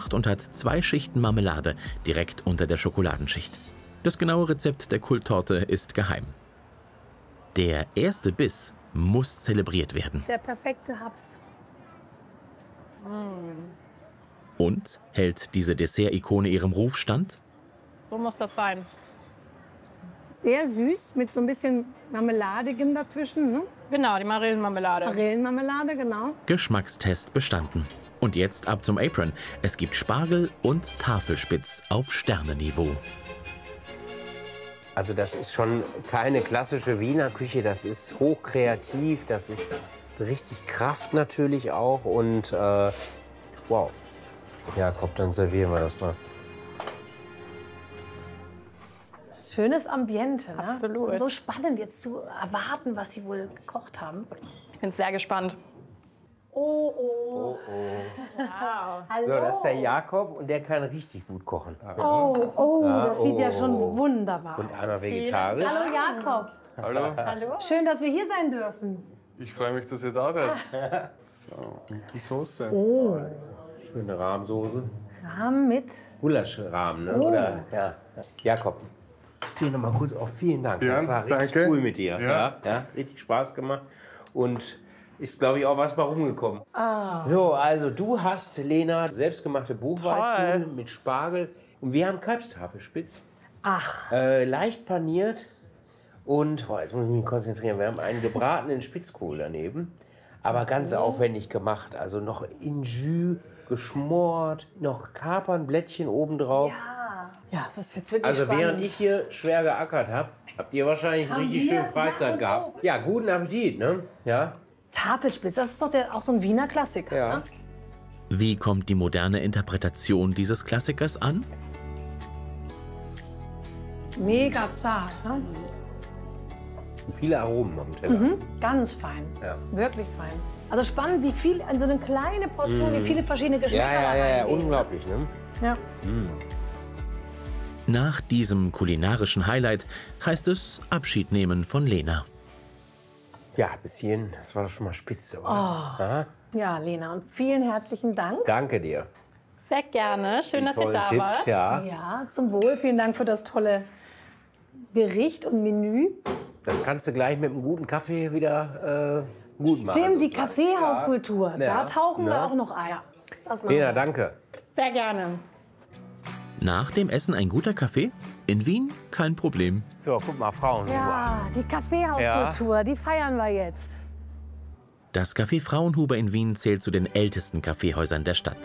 gemacht und hat 2 Schichten Marmelade direkt unter der Schokoladenschicht. Das genaue Rezept der Kulttorte ist geheim. Der erste Biss muss zelebriert werden. Der perfekte Haps. Und hält diese Dessert-Ikone ihrem Ruf stand? So muss das sein. Sehr süß, mit so ein bisschen Marmeladigem dazwischen. Ne? Genau, die Marillenmarmelade. Marillenmarmelade, genau. Geschmackstest bestanden. Und jetzt ab zum Apron. Es gibt Spargel und Tafelspitz auf Sternenniveau. Also das ist schon keine klassische Wiener Küche, das ist hochkreativ, das ist richtig Kraft natürlich auch und wow. Jakob, dann servieren wir das mal. Schönes Ambiente. Ne? Absolut. So spannend jetzt zu erwarten, was Sie wohl gekocht haben. Ich bin sehr gespannt. Oh, oh. Oh, oh. Wow. Hallo. So, das ist der Jakob und der kann richtig gut kochen. Oh, oh, Ja, das sieht ja oh. schon wunderbar Und aus. einmal vegetarisch. Hallo Jakob. Hallo, Hallo. Schön, dass wir hier sein dürfen. ich freue mich, dass ihr da seid. So, und die Soße. Oh, Schöne Rahmsoße. Rahm mit. Gulaschrahmen, ne? Oh. Oder? Ja. Jakob, dir noch mal kurz auf. Vielen Dank. Ja, das war richtig danke. cool mit dir. Ja. Ja, richtig Spaß gemacht. Und ist, glaube ich, auch was bei rumgekommen. Ah. So, also du hast, Lena, selbstgemachte Buchweizennudeln mit Spargel. Und wir haben Kalbstafelspitz. Ach, Leicht paniert. Und, jetzt muss ich mich konzentrieren, wir haben einen gebratenen Spitzkohl daneben. Aber ganz aufwendig gemacht. Also noch in Jus geschmort, noch Kapernblättchen obendrauf. ja, das ist jetzt wirklich Also spannend. während ich hier schwer geackert habe, habt ihr wahrscheinlich richtig wir? schön Freizeit gehabt. Ja, guten Appetit, ne? Ja. Tafelspitz, das ist doch auch so ein Wiener Klassiker. Ja. Ne? Wie kommt die moderne Interpretation dieses Klassikers an? Mega zart. Ne? Viele Aromen am Teller. Ganz fein. Ja. Wirklich fein. Also spannend, wie viel, in so eine kleine Portion, wie viele verschiedene Geschmäcker Ja, da reingehen. unglaublich, ne? Ja. Nach diesem kulinarischen Highlight heißt es Abschied nehmen von Lena. Ja, bis hierhin, das war doch schon mal spitze, oder? Aha. Ja, Lena, und vielen herzlichen Dank. Danke dir. Sehr gerne. Schön, dass ihr Tollen da Tipps, wart. ja. Ja, zum Wohl. Vielen Dank für das tolle Gericht und Menü. Das kannst du gleich mit einem guten Kaffee wieder gut machen. Stimmt, die sozusagen. Kaffeehauskultur. Ja. Da tauchen wir Ja. auch noch Eier. Das machen Lena, wir. danke. Sehr gerne. Nach dem Essen ein guter Kaffee? In Wien kein Problem. So, guck mal, Frauen. Ja, die Kaffeehauskultur, die feiern wir jetzt. Das Café Fraunhuber in Wien zählt zu den ältesten Kaffeehäusern der Stadt.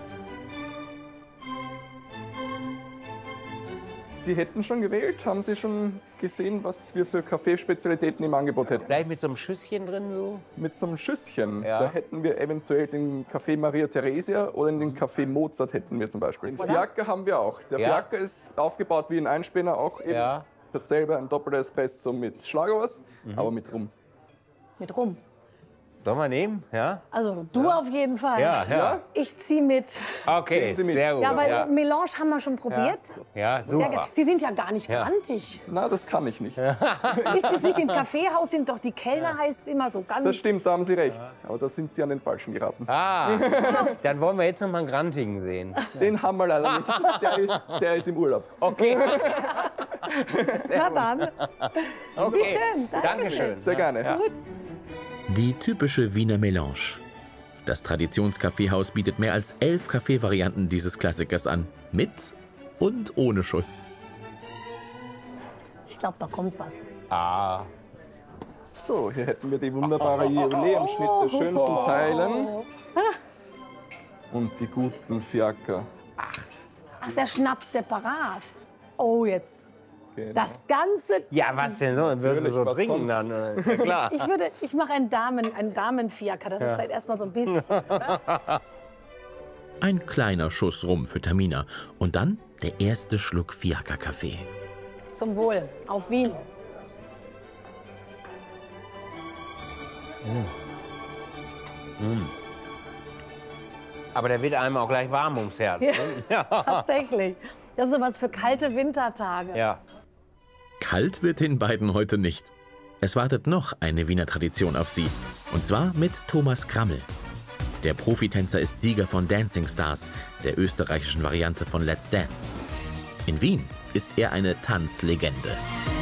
Sie hätten schon gewählt? Haben Sie schon gesehen, was wir für Kaffeespezialitäten im Angebot hätten? Gleich mit so einem Schüsschen drin so. Mit so einem Schüsschen, Ja. da hätten wir eventuell den Kaffee Maria Theresia oder den Kaffee Mozart hätten wir zum Beispiel. Den Fiaker haben wir auch. Der Ja. Fiaker ist aufgebaut wie ein Einspänner, auch eben Ja. dasselbe, ein doppelter Espresso mit Schlagobers, aber mit Rum. Mit rum. Sollen wir nehmen? Ja? Also du auf jeden Fall. Ja. Ich ziehe mit. Okay, Ziehen Sie mit. sehr gut. Ja, weil ja. Melange haben wir schon probiert. Ja, Sehr super. ge- Sie sind ja gar nicht grantig. Na, das kann ich nicht. Ist es nicht im Kaffeehaus, sind doch die Kellner, heißt es immer so ganz. Das stimmt, da haben Sie recht. Aber da sind Sie an den Falschen geraten. Ah, dann wollen wir jetzt noch mal einen Grantigen sehen. Den haben wir leider nicht. Der ist im Urlaub. Okay. Na dann. Okay. Wie schön. Dankeschön. Sehr gerne. Ja. Die typische Wiener Melange. Das Traditionskaffeehaus bietet mehr als 11 Kaffeevarianten dieses Klassikers an. Mit und ohne Schuss. Ich glaube, da kommt was. Ah, So, hier hätten wir die wunderbare Jubiläumschnitte schön zum Teilen. Und die guten Fiaker. Ach, der Schnaps separat. Oh, jetzt. Genau. Das Ganze. ja, was denn so? Dann wirst du so was trinken sonst? dann. Ja, klar. Ich mache einen Damenfiaker. Das ist vielleicht erstmal so ein bisschen. Ein kleiner Schuss Rum für Tamina. Und dann der erste Schluck Fiaker-Kaffee. Zum Wohl. Auf Wien. Aber der wird einem auch gleich warm ums Herz. Ne? Ja. Tatsächlich. Das ist sowas für kalte Wintertage. Ja. Kalt wird den beiden heute nicht. Es wartet noch eine Wiener Tradition auf sie. Und zwar mit Thomas Krammel. Der Profitänzer ist Sieger von Dancing Stars, der österreichischen Variante von Let's Dance. In Wien ist er eine Tanzlegende.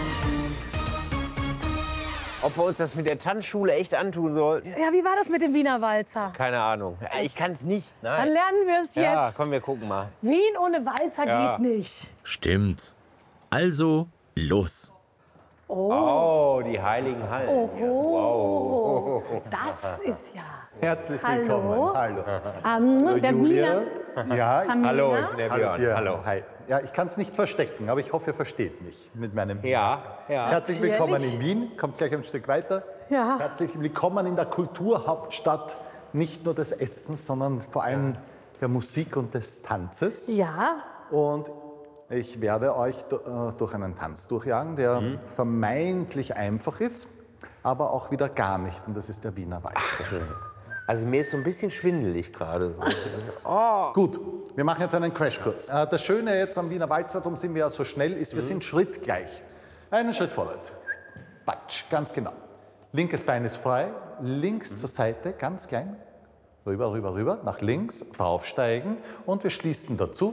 Ob wir uns das mit der Tanzschule echt antun sollten? Ja, wie war das mit dem Wiener Walzer? Keine Ahnung. Ich kann es nicht. Dann Nein. lernen wir es Ja, jetzt. komm, wir gucken mal. Wien ohne Walzer Ja. geht nicht. Stimmt. Also, los. Oh, die heiligen Hallen. Oh, das ist ja. Herzlich Hallo. willkommen. Hallo. Der Wiener. Ja, Hallo, ich bin der Hallo, Björn. Björn. Hallo. Hi. Ja, ich kann es nicht verstecken, aber ich hoffe, ihr versteht mich mit meinem. Ja, ja. Herzlich willkommen in Wien. Kommt gleich ein Stück weiter. Ja. Herzlich willkommen in der Kulturhauptstadt. Nicht nur des Essens, sondern vor allem der Musik und des Tanzes. Ja. Und ich werde euch durch einen Tanz durchjagen, der vermeintlich einfach ist, aber auch wieder gar nicht. Und das ist der Wiener Walzer. Also mir ist so ein bisschen schwindelig gerade. Gut, wir machen jetzt einen Crashkurs. Das Schöne jetzt am Wiener Walzer, darum sind wir ja so schnell, ist, wir sind schrittgleich. Einen Schritt vorwärts. Batsch, ganz genau. Linkes Bein ist frei, links zur Seite, ganz klein. Rüber, rüber, rüber, nach links, draufsteigen und wir schließen dazu.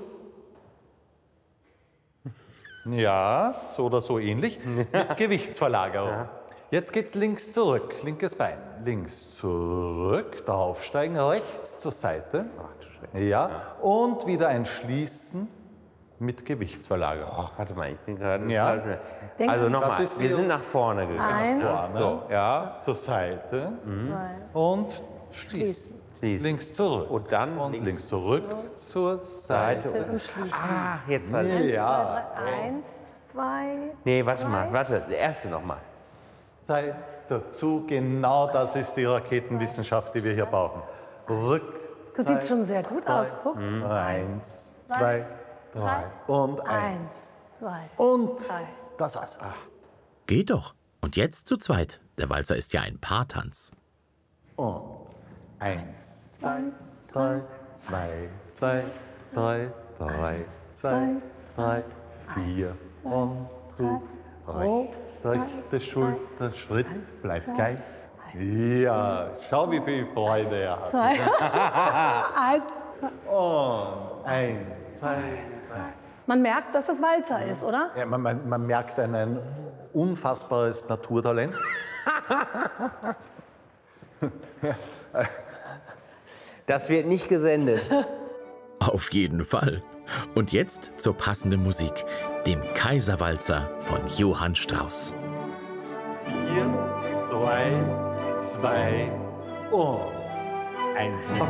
Ja, so oder so ähnlich, mit Gewichtsverlagerung. Jetzt geht's links zurück, linkes Bein. Links zurück, draufsteigen, rechts zur Seite. Ja, und wieder ein Schließen mit Gewichtsverlagerung. Warte mal, ich bin gerade... Ja. Also Das nochmal, ist wir die- sind nach vorne gegangen. Eins, So, ja. Zur Seite zwei. und schließen. Schließen. Links zurück. Und dann und links links zurück zur Seite. Und schließen. Ach, jetzt mal. Ja, 1, 2. Nee, warte mal, warte. Der erste nochmal. Seite dazu. Genau das ist die Raketenwissenschaft, die wir hier brauchen. Rück. Das sieht schon sehr gut aus. Guck. 1, 2, 3 und 1. 1, 2. Und das war's. Geht doch. Und jetzt zu zweit. Der Walzer ist ja ein Paartanz. Und 1, 2, 3, 2, 2, 3, 3, 2, 3, 4 und rechte Schulter, Schritt, bleibt gleich. Ja, schau, wie viel Freude er hat. 2. 1. Und 1, 2, 3. Man merkt, dass es Walzer ist, oder? Ja, man merkt ein unfassbares Naturtalent. Das wird nicht gesendet. Auf jeden Fall. Und jetzt zur passenden Musik, dem Kaiserwalzer von Johann Strauss. 4, 3, 2 und 1. 2,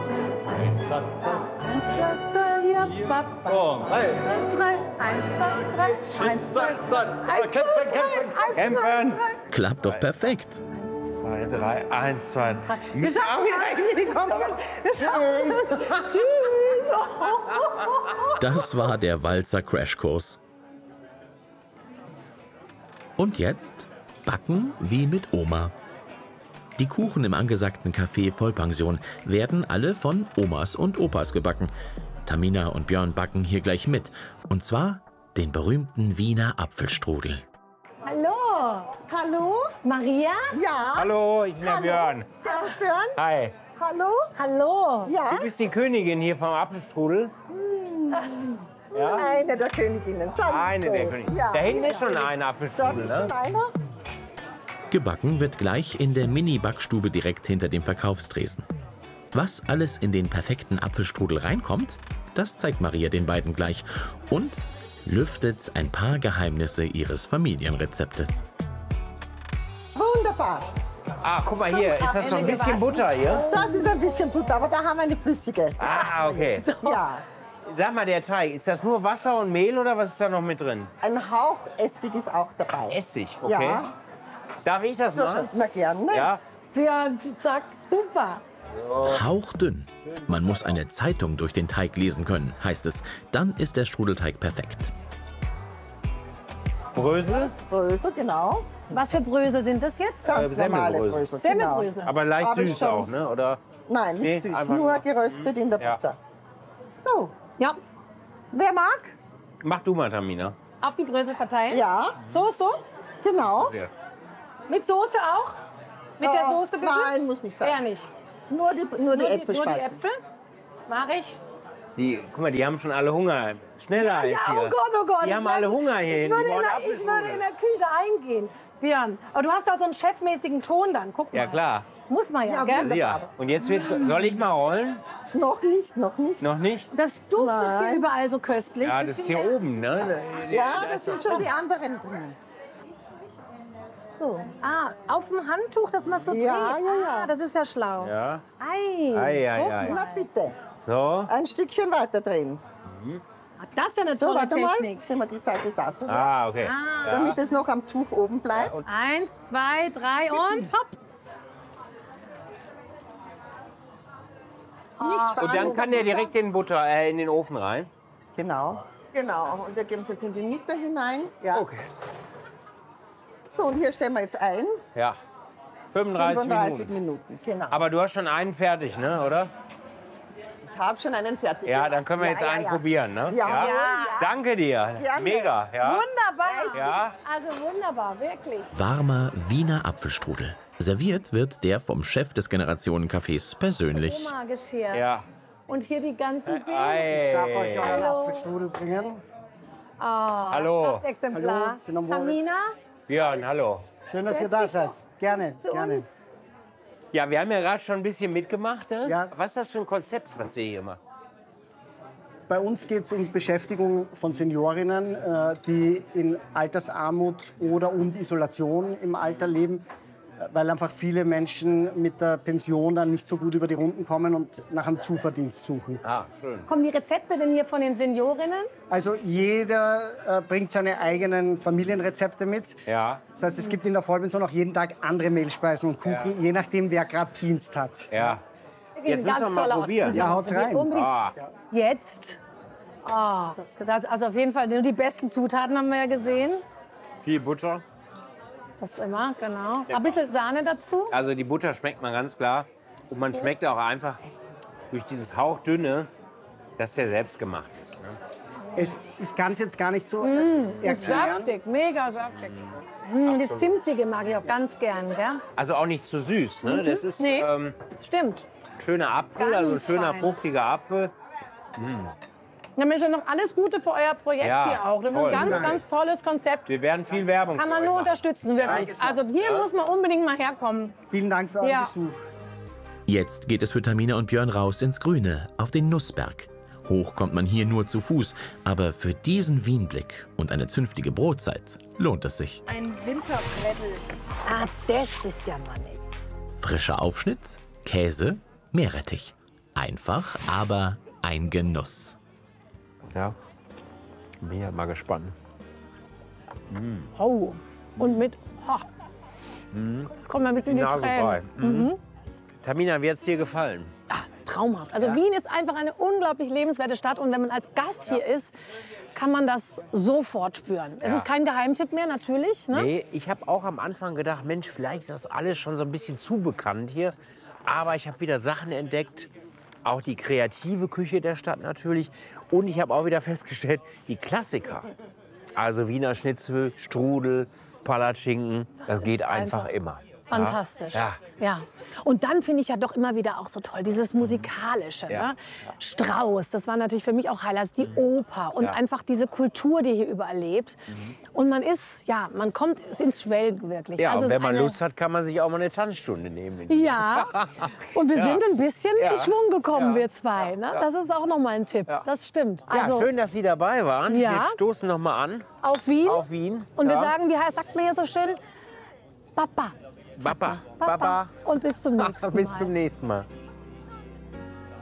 3, und 1, 2, 3. 1, 2, 3. 1, 2, 3. Kämpfen! Klappt doch perfekt. 2, 3, 1, 2, 3. Wir schaffen es. Tschüss. Das war der Walzer Crashkurs. Und jetzt backen wie mit Oma. Die Kuchen im angesagten Café Vollpension werden alle von Omas und Opas gebacken. Tamina und Björn backen hier gleich mit. Und zwar den berühmten Wiener Apfelstrudel. Hallo. Hallo? Maria? Ja. Hallo, ich bin der Björn. Servus, Björn. Hi. Hallo? Hallo. Ja. Du bist die Königin hier vom Apfelstrudel? Ja? Eine der Königinnen. Sagen wir Eine so. der Königinnen. Ja. Da hinten ist schon ein Da Apfelstrudel, ist ne? schon einer. Gebacken wird gleich in der Mini-Backstube direkt hinter dem Verkaufstresen. Was alles in den perfekten Apfelstrudel reinkommt, das zeigt Maria den beiden gleich und lüftet ein paar Geheimnisse ihres Familienrezeptes. Wunderbar. Ah, guck mal hier, ist das so ein bisschen Butter hier? Das ist ein bisschen Butter, aber da haben wir eine flüssige. Ah, okay. Ja. Sag mal, der Teig, ist das nur Wasser und Mehl oder was ist da noch mit drin? Ein Hauch Essig ist auch dabei. Essig, okay. Ja. Darf ich das machen? Na gerne. Ja. Björn, zack, super. Hauchdünn. Man muss eine Zeitung durch den Teig lesen können, heißt es. Dann ist der Strudelteig perfekt. Brösel, Brösel, genau. Was für Brösel sind das jetzt? Ganz normale Semmelbrösel. Brösel. Semmelbrösel. aber leicht Aber süß schon. auch, ne? Oder? Nein, nicht Nee, süß, einfach nur nur- geröstet in der Ja. Butter. So, Ja, wer mag? Mach du mal, Tamina. auf die Brösel verteilen. Ja, So. genau. Ja. Mit Soße auch? Mit der Soße ein bisschen? Nein, muss nicht sein. Eher nicht. Nur die Äpfel Nur die spalten. Äpfel? Mach ich. Guck mal, die haben schon alle Hunger. Schneller als hier. Oh Gott. Die haben alle Hunger hier. Ich hinten. würde, Die wollen ich würde Apfelstrudel. in der Küche eingehen, Björn. Aber du hast da so einen chefmäßigen Ton dann. Guck mal. Ja, klar. Muss man ja, Ja, gell? wunderbar. Ja. Und jetzt soll ich mal rollen? Noch nicht, noch nicht. Noch nicht? Das duftet hier Nein. überall so köstlich. Ja, das ist hier oben, ne? Ja, das sind schon die anderen drin. So. Ah, auf dem Handtuch, dass man so dreht. Ja, ja. Ah, das ist ja schlau. Ja. Ei. Ei. Na bitte, So. ein Stückchen weiter drehen. Ah, das ist ja eine So, tolle warte mal. Technik. Sehen wir die Seite da so. Ah, okay. Damit es noch am Tuch oben bleibt. 1, 2, 3 und hopp. Nicht sparen Und dann mit kann der der Butter. direkt in den Ofen rein. Genau. Genau. Und wir geben es jetzt in die Mitte hinein. Ja. Okay. So, und hier stellen wir jetzt ein. Ja. 35 35 Minuten. Minuten. Genau. Aber du hast schon einen fertig, ne, oder? Ich habe schon einen fertig. Ja, dann können wir jetzt einen probieren, ne? Ja. Danke dir. Gerne. Mega, ja. Wunderbar. Ja. Also wunderbar, wirklich. Warmer Wiener Apfelstrudel. Serviert wird der vom Chef des Generationencafés persönlich. Oma-Geschirr. Ja. Und hier die ganzen Dinge. Ei. Darf euch euren Hallo. Apfelstrudel bringen? Hallo. Exemplar. Hallo, bin am Moritz. Tamina, Björn, hallo. Schön, dass ihr da seid. Gerne, zu gerne. uns. Ja, wir haben ja gerade schon ein bisschen mitgemacht, ne? Ja. Was ist das für ein Konzept, was ihr hier macht? Bei uns geht es um Beschäftigung von Seniorinnen, die in Altersarmut oder und Isolation im Alter leben, weil einfach viele Menschen mit der Pension dann nicht so gut über die Runden kommen und nach einem Zuverdienst suchen. Ah, schön. Kommen die Rezepte denn hier von den Seniorinnen? Also jeder bringt seine eigenen Familienrezepte mit. Ja, Das heißt, es gibt in der Vollpension auch jeden Tag andere Mehlspeisen und Kuchen, je nachdem, wer gerade Dienst hat. ja. Jetzt Ein müssen wir mal toller Ort. probieren. Ja, haut's rein. Unbedingt. Ah, Jetzt. Ah, also auf jeden Fall nur die besten Zutaten haben wir ja gesehen. viel Butter. Das immer, genau. Ein bisschen Sahne dazu. Also die Butter schmeckt man ganz klar. Und man schmeckt auch einfach durch dieses Hauchdünne, dass der selbst gemacht ist. Ne? Ich kann es jetzt gar nicht so Ist erklären. saftig, mega saftig. Das Zimtige mag ich auch ganz gern, gell? Also auch nicht zu süß. Ne? Das ist Nee. ein Stimmt. schöner Apfel, also ein Ganz schöner fein. fruchtiger Apfel. Ja, Mensch, noch alles Gute für euer Projekt Ja, hier auch. Das ist toll. ein ganz, Danke. ganz tolles Konzept. Wir werden viel Werbung Kann für man euch nur machen. unterstützen, wirklich. Also hier muss man unbedingt mal herkommen. Vielen Dank für euren Ja. Besuch. Jetzt geht es für Tamina und Björn raus ins Grüne, auf den Nussberg. Hoch kommt man hier nur zu Fuß, aber für diesen Wienblick und eine zünftige Brotzeit lohnt es sich. Ein Winterbrettel. Ah, das ist ja mal nett. Frischer Aufschnitt, Käse, Meerrettich. Einfach, aber ein Genuss. Ja, bin ja mal gespannt. Oh. Und mit... Oh. Kommt mal ein bisschen die Nase frei. Tränen. Tamina, wie hat es dir gefallen? Ah, traumhaft. Also Wien ist einfach eine unglaublich lebenswerte Stadt. Und wenn man als Gast hier ist, kann man das sofort spüren. Es ist kein Geheimtipp mehr, natürlich. Ne? Nee, ich habe auch am Anfang gedacht, Mensch, vielleicht ist das alles schon so ein bisschen zu bekannt hier. Aber ich habe wieder Sachen entdeckt, auch die kreative Küche der Stadt natürlich. Und ich habe auch wieder festgestellt, die Klassiker. Also Wiener Schnitzel, Strudel, Palatschinken, das geht einfach immer. Fantastisch. Ja. Ja. Und dann finde ich ja doch immer wieder auch so toll, dieses Musikalische. Ja. Ne? Strauss, das war natürlich für mich auch Highlights, die Oper und einfach diese Kultur, die hier überall lebt. Und man ist, ja, man kommt ins Schwelgen wirklich. Ja, Also und es wenn ist man eine- Lust hat, kann man sich auch mal eine Tanzstunde nehmen. Ja, und wir sind ein bisschen Ja. in Schwung gekommen, wir zwei. Ne? Das ist auch noch mal ein Tipp. Das stimmt. Ja, Also schön, dass Sie dabei waren. Ja. Wir stoßen noch mal an auf Wien. auf Wien. Und wir Ja. sagen, wie heißt, sagt man hier so schön, Papa. Baba. Baba. Und bis zum nächsten Mal. Bis zum nächsten Mal.